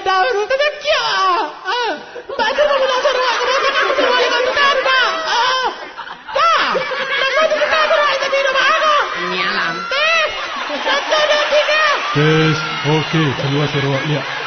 dah baru terkekiak Mbak tu nak pulang Sarawak kebanyakan aku seruak dengan tukar tak tak nak tu tukar Sarawak tapi nama aku Ini alam tes 1, 2, 3 tes okey keluar Sarawak lihat